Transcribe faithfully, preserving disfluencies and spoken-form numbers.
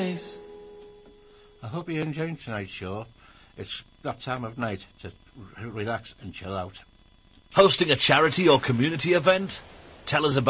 I hope you're enjoying tonight's show. It's that time of night to r- relax and chill out. Hosting a charity or community event? Tell us about